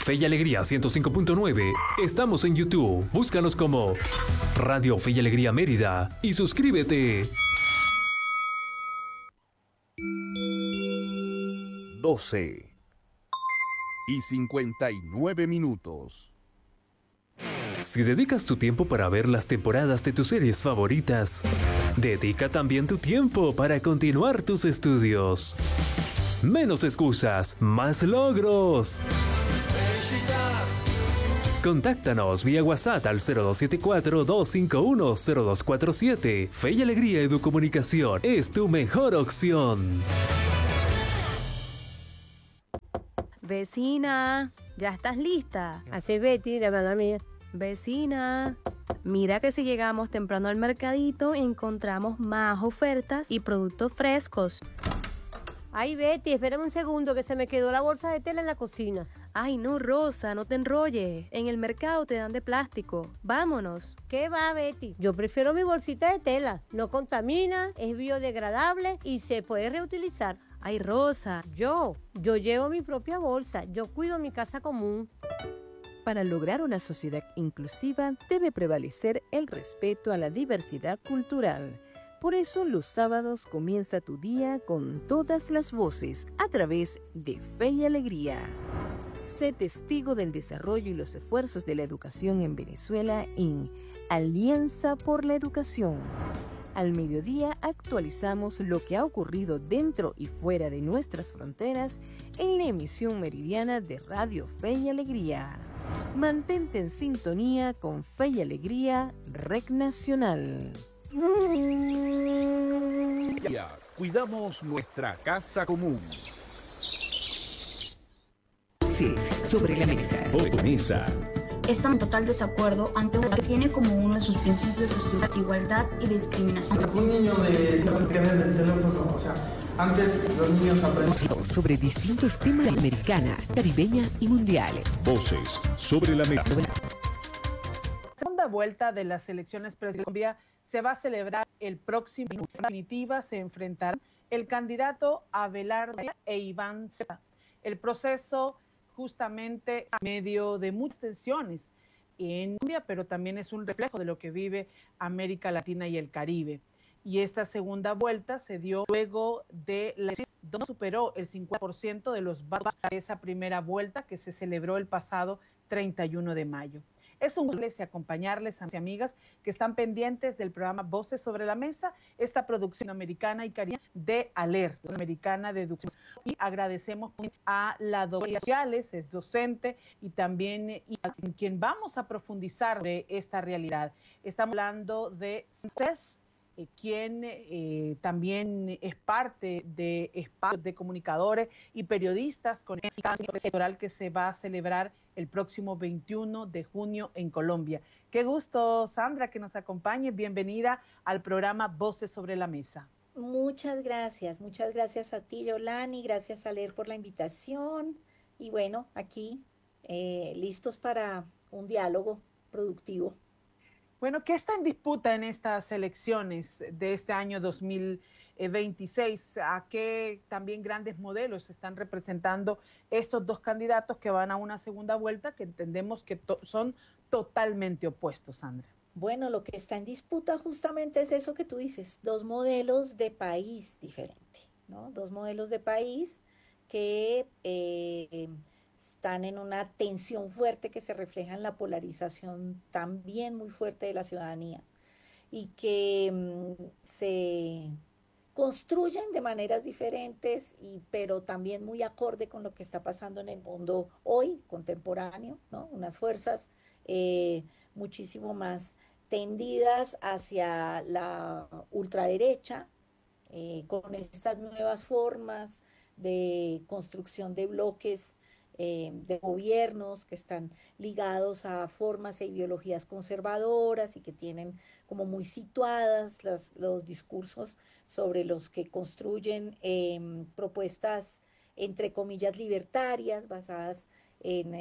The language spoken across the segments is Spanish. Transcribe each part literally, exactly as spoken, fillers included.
Fe y Alegría ciento cinco punto nueve. Estamos en YouTube. Búscanos como Radio Fe y Alegría Mérida y suscríbete. doce y cincuenta y nueve minutos. Si dedicas tu tiempo para ver las temporadas de tus series favoritas, dedica también tu tiempo para continuar tus estudios. Menos excusas, más logros. Contáctanos vía WhatsApp al cero dos siete cuatro, dos cinco uno, cero dos cuatro siete. Fe y Alegría Educomunicación es tu mejor opción. Vecina, ¿ya estás lista? Así Betty, la hermana mía. Vecina, mira que si llegamos temprano al mercadito encontramos más ofertas y productos frescos. Ay, Betty, espérame un segundo que se me quedó la bolsa de tela en la cocina. Ay, no, Rosa, no te enrolles. En el mercado te dan de plástico. Vámonos. ¿Qué va, Betty? Yo prefiero mi bolsita de tela. No contamina, es biodegradable y se puede reutilizar. Ay, Rosa. Yo, yo llevo mi propia bolsa. Yo cuido mi casa común. Para lograr una sociedad inclusiva debe prevalecer el respeto a la diversidad cultural. Por eso los sábados comienza tu día con todas las voces a través de Fe y Alegría. Sé testigo del desarrollo y los esfuerzos de la educación en Venezuela en Alianza por la Educación. Al mediodía actualizamos lo que ha ocurrido dentro y fuera de nuestras fronteras en la emisión meridiana de Radio Fe y Alegría. Mantente en sintonía con Fe y Alegría, Rec Nacional. Cuidamos nuestra casa común. Sí, sobre la mesa. Voz mesa. Está en total desacuerdo ante una que tiene como uno de sus principios estructurales igualdad y discriminación. Un niño de que es del teléfono, o sea, antes los niños aprendían sobre distintos temas de americana, caribeña y mundial. Voces sobre la mesa. La segunda vuelta de las elecciones presidenciales de Colombia se va a celebrar el próximo. En definitiva se enfrentarán el candidato Abelardo e Iván Cepeda. El proceso justamente a medio de muchas tensiones en Colombia, pero también es un reflejo de lo que vive América Latina y el Caribe. Y esta segunda vuelta se dio luego de la elección donde superó el cincuenta por ciento de los votos de esa primera vuelta que se celebró el pasado treinta y uno de mayo. Es un gusto acompañarles, amigas y amigas, que están pendientes del programa Voces sobre la Mesa, esta producción americana y caribeña de ALER, la Americana de Educación. Y agradecemos a la doctora Sociales, es docente, y también y a quien vamos a profundizar de esta realidad. Estamos hablando de Cés, eh, quien eh, también es parte de espacios de comunicadores y periodistas con el caso electoral que se va a celebrar el próximo veintiuno de junio en Colombia. Qué gusto, Sandra, que nos acompañe. Bienvenida al programa Voces sobre la Mesa. Muchas gracias, muchas gracias a ti, Yolani, gracias a Leer por la invitación. Y bueno, aquí eh, listos para un diálogo productivo. Bueno, ¿qué está en disputa en estas elecciones de este año dos mil veintiséis? ¿A qué también grandes modelos están representando estos dos candidatos que van a una segunda vuelta que entendemos que to- son totalmente opuestos, Sandra? Bueno, lo que está en disputa justamente es eso que tú dices, dos modelos de país diferentes, ¿no? Dos modelos de país que eh, están en una tensión fuerte que se refleja en la polarización también muy fuerte de la ciudadanía y que mm, se construyen de maneras diferentes, y, pero también muy acorde con lo que está pasando en el mundo hoy, contemporáneo, ¿no? Unas fuerzas eh, muchísimo más tendidas hacia la ultraderecha, eh, con estas nuevas formas de construcción de bloques eh, de gobiernos que están ligados a formas e ideologías conservadoras y que tienen como muy situadas las, los discursos sobre los que construyen eh, propuestas entre comillas libertarias basadas en,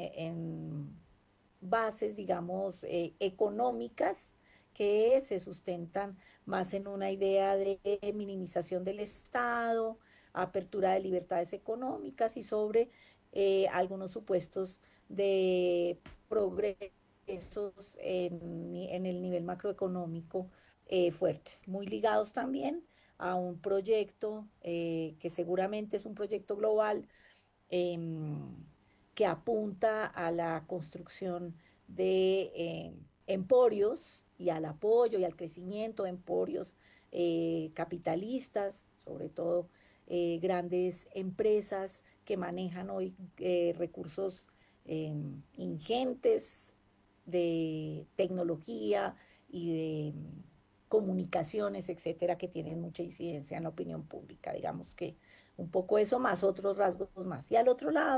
en bases, digamos, eh, económicas que se sustentan más en una idea de minimización del Estado, apertura de libertades económicas y sobre eh, algunos supuestos de progresos en, en el nivel macroeconómico eh, fuertes, muy ligados también a un proyecto eh, que seguramente es un proyecto global eh, que apunta a la construcción de eh, emporios y al apoyo y al crecimiento de emporios eh, capitalistas, sobre todo eh, grandes empresas que manejan hoy eh, recursos eh, ingentes de tecnología y de comunicaciones, etcétera, que tienen mucha incidencia en la opinión pública. Digamos que un poco eso más otros rasgos más. Y al otro lado,